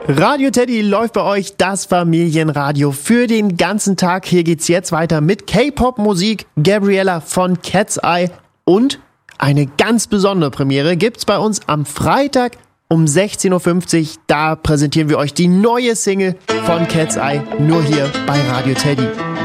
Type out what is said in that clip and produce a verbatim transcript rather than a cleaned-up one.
Radio Teddy läuft bei euch, das Familienradio für den ganzen Tag. Hier geht's jetzt weiter mit K-Pop-Musik, Gabriella von Cat's Eye und eine ganz besondere Premiere gibt's bei uns am Freitag um sechzehn Uhr fünfzig. Da präsentieren wir euch die neue Single von Cat's Eye, nur hier bei Radio Teddy.